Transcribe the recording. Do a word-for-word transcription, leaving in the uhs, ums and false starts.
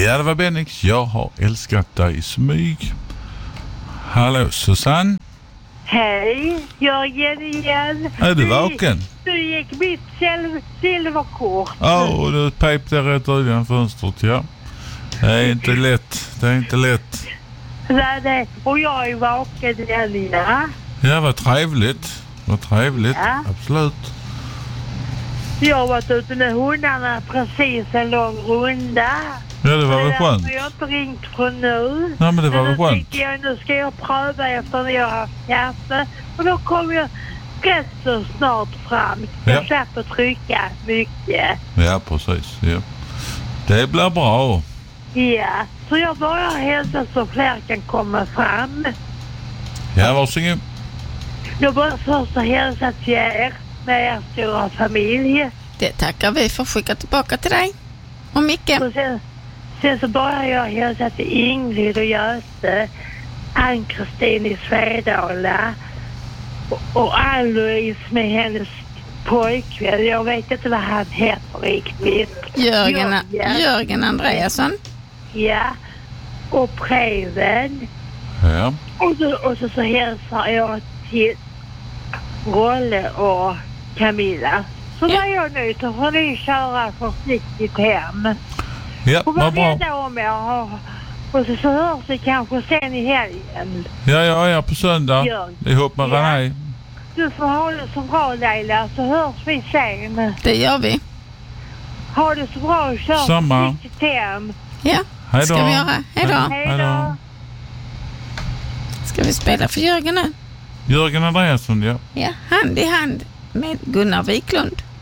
Ja, det var Bennix. Jag har älskat dig i smyg. Hallå, Susanne. Hej, jag är igen. Är du vaken? Du gick mitt sil- silverkort. Ja, och du pejpte rätt ut genom fönstret, ja. Det är inte lätt. Det är inte lätt. Nej, det, och jag är vaken igen, ja. Ja, vad trevligt. Vad trevligt. Ja. Absolut. Jag har varit ute med hundarna precis en lång runda. Ja, det var väl skönt. Jag har inte ringt från nu. Ja, men det var väl nu skönt. Jag, nu ska jag pröva efter när jag har haft kaffe. Och då kommer jag rätt så snart fram. Jag Ja. släpper trycka mycket. Ja, precis. Ja. Det blir bra. Ja, så jag börjar hälsa så fler kan komma fram. Ja, varsågod. Jag börjar först att hälsa till er med er stora familj. Det tackar vi för att skicka tillbaka till dig. Och Micke. Och sen, sen så börjar jag hälsa till Ingrid och Göte, Ann-Kristin i Svedala och, och Ann-Louise med hennes pojkvän. Jag vet inte vad han heter riktigt. Jörgen, Jörgen. Jörgen Andreasson. Ja, och Preben. Ja. Och så, och så, så hälsar jag till Rolle och Camilla. Så Ja. var jag nu, så får ni köra försiktigt hem. Ja, Och var vad bra. rädda om er. Och så, så hörs vi kanske sen i helgen. Ja, jag är på söndag. Jörgen. Ihop med Ja. René. Du får ha det så bra, Leila, så hörs vi sen. Det gör vi. Ha det så bra och kör Samma. försiktigt hem. Ja, Hej då. ska vi göra. Hej då. Hej Hej då. då. Ska vi spela för Jörgen nu? Jörgen Andreasson, ja. Ja, hand i hand med Gunnar Wiklund.